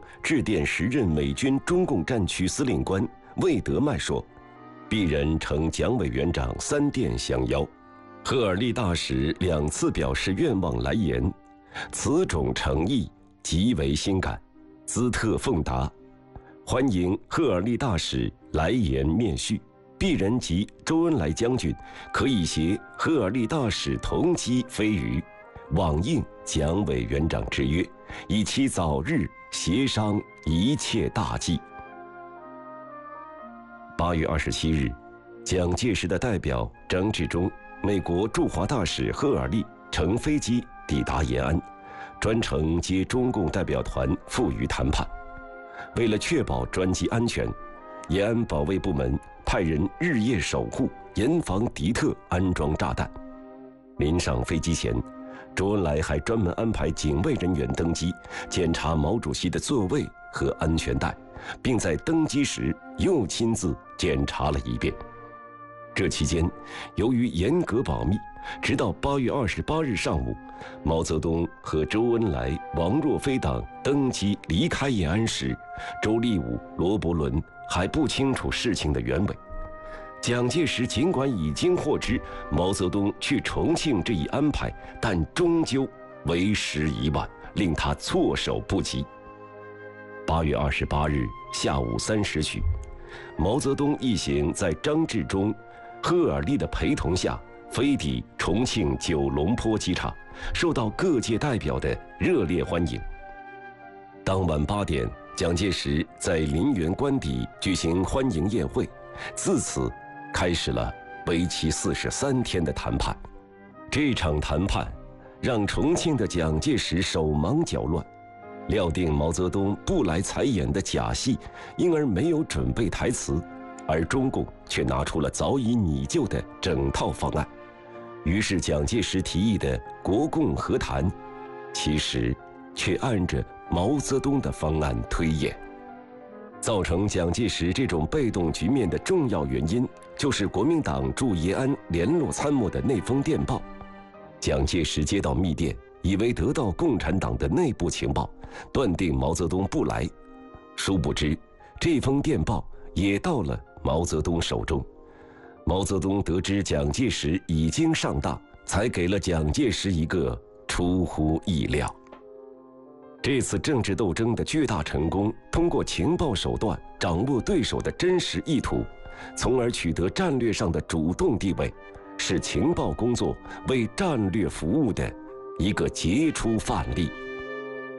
致电时任美军中共战区司令官魏德迈说：“鄙人承蒋委员长3电相邀，赫尔利大使2次表示愿望来言，此种诚意极为心感，兹特奉达，欢迎赫尔利大使来言面叙。鄙人及周恩来将军可以携赫尔利大使同机飞鱼，往应蒋委员长之约，以期早日协商一切大计。”8月27日，蒋介石的代表张治中、美国驻华大使赫尔利乘飞机抵达延安，专程接中共代表团赴渝谈判。为了确保专机安全，延安保卫部门派人日夜守护，严防敌特安装炸弹。临上飞机前，周恩来还专门安排警卫人员登机，检查毛主席的座位和安全带，并在登机时又亲自检查了一遍。这期间，由于严格保密，直到8月28日上午，毛泽东和周恩来、王若飞等登机离开延安时，周立武、罗伯伦还不清楚事情的原委。蒋介石尽管已经获知毛泽东去重庆这一安排，但终究为时已晚，令他措手不及。8月28日下午3时许，毛泽东一行在张治中、赫尔利的陪同下飞抵重庆九龙坡机场，受到各界代表的热烈欢迎。当晚8点，蒋介石在林园官邸举行欢迎宴会，自此开始了为期43天的谈判。这场谈判让重庆的蒋介石手忙脚乱，料定毛泽东不来采演的假戏，因而没有准备台词，而中共却拿出了早已拟就的整套方案。于是蒋介石提议的国共和谈，其实却按着毛泽东的方案推演。造成蒋介石这种被动局面的重要原因，就是国民党驻延安联络参谋的那封电报。蒋介石接到密电，以为得到共产党的内部情报，断定毛泽东不来。殊不知，这封电报也到了毛泽东手中。毛泽东得知蒋介石已经上当，才给了蒋介石一个出乎意料。这次政治斗争的巨大成功，通过情报手段掌握对手的真实意图，从而取得战略上的主动地位，是情报工作为战略服务的一个杰出范例。